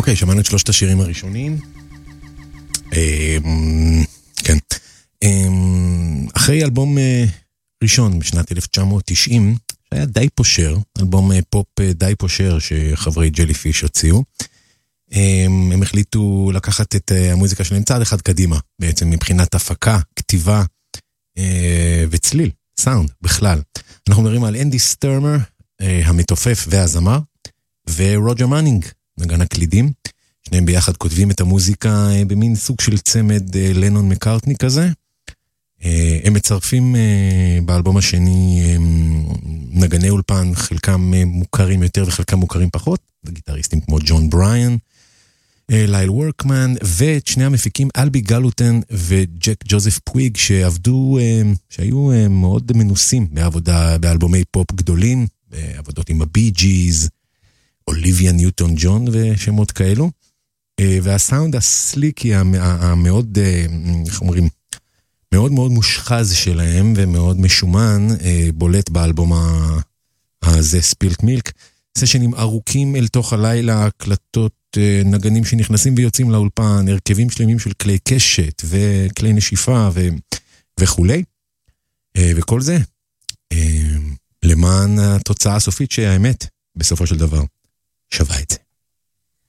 אוקיי, שמענו את שלושת השירים הראשונים. כן. אחרי אלבום ראשון בשנת 1990, שהיה די פושר, אלבום פופ די פושר שחברי ג'ליפיש הוציאו. הם החליטו לקחת את המוזיקה שלהם צעד אחד קדימה, בעצם מבחינת הפקה, כתיבה וצליל, סאונד בכלל. אנחנו מדברים על אנדי סטרמר, המתופף והזמר, ורוג'ר מנינג, נגן הקלידים. שניהם ביחד כותבים את המוזיקה במין סוג של צמד לנון מקארטני כזה. הם מצרפים באלבום השני נגני אולפן, חלקם מוכרים יותר וחלקם מוכרים פחות, גיטריסטים כמו ג'ון בריין, לייל וורקמן, ואת שני המפיקים אלבי גלוטן וג'ק ג'וזף פוויג, שהיו מאוד מנוסים בעבודה באלבומי פופ גדולים, בעבודות עם הבי ג'יז, אוליביה ניוטון ג'ון ושמות כאלו. והסאונד הסליקי המאוד, איך אומרים, מאוד מאוד מושחז שלהם ומאוד משומן, בולט באלבום הזה, ספילט מילק. סשנים ארוכים אל תוך הלילה, הקלטות, נגנים שנכנסים ויוצאים לאולפן, הרכבים שלמים של כלי קשת וכלי נשיפה וכולי. וכל זה למען התוצאה הסופית שהאמת בסופו של דבר שווה את זה.